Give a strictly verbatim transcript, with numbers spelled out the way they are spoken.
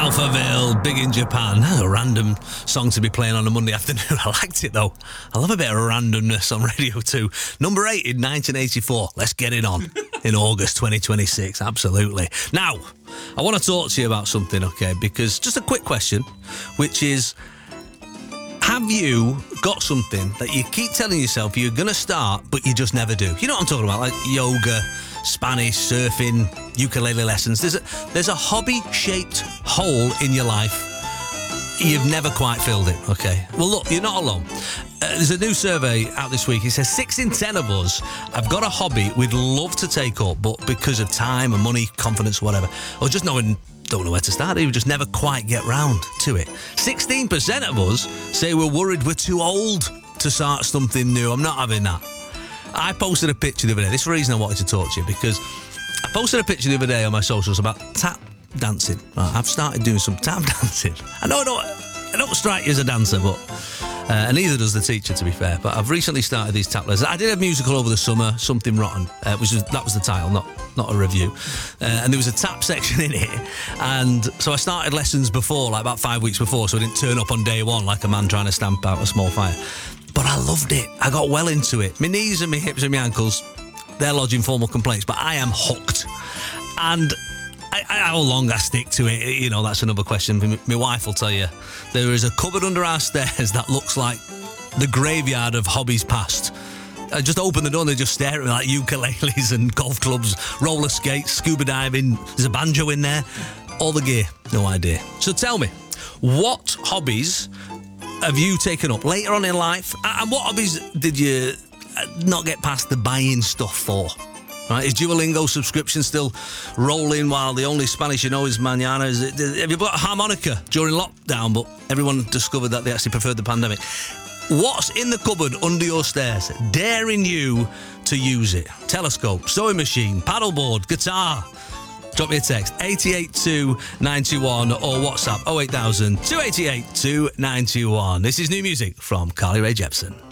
Alphaville, Big in Japan. A random song to be playing on a Monday afternoon. I liked it though. I love a bit of randomness on Radio two. Number eight in nineteen eighty-four. Let's get it on in August twenty twenty-six. Absolutely. Now, I want to talk to you about something, okay? Because just a quick question, which is, have you got something that you keep telling yourself you're going to start, but you just never do? You know what I'm talking about? Like yoga, Spanish, surfing, ukulele lessons. There's a, there's a hobby-shaped hole in your life. You've never quite filled it, okay? Well, look, you're not alone. Uh, there's a new survey out this week. It says six in ten of us have got a hobby we'd love to take up, but because of time and money, confidence, whatever, or just knowing, don't know where to start, we just never quite get round to it. sixteen percent of us say we're worried we're too old to start something new. I'm not having that. I posted a picture the other day. This is the reason I wanted to talk to you, because I posted a picture the other day on my socials about tap dancing. Right, I've started doing some tap dancing. I know I don't, I don't strike you as a dancer, but uh, and neither does the teacher, to be fair. But I've recently started these tap lessons. I did a musical over the summer, Something Rotten, uh, which was, that was the title, not not a review. Uh, and there was a tap section in it, and so I started lessons before, like about five weeks before, so I didn't turn up on day one like a man trying to stamp out a small fire. But I loved it. I got well into it. My knees and my hips and my ankles, they're lodging formal complaints, but I am hooked. And I, I, how long I stick to it, you know, that's another question. My, my wife will tell you. There is a cupboard under our stairs that looks like the graveyard of hobbies past. I just open the door and they just stare at me like ukuleles and golf clubs, roller skates, scuba diving. There's a banjo in there. All the gear. No idea. So tell me, what hobbies have you taken up later on in life? And what hobbies did you not get past the buying stuff for? Right, is Duolingo subscription still rolling while the only Spanish you know is mañana? Is it, have you got a harmonica during lockdown, but everyone discovered that they actually preferred the pandemic? What's in the cupboard under your stairs, daring you to use it? Telescope, sewing machine, paddleboard, guitar. Drop me a text, eight eight two nine two one, or WhatsApp oh eight thousand two eight eight two nine two one. This is new music from Carly Rae Jepsen.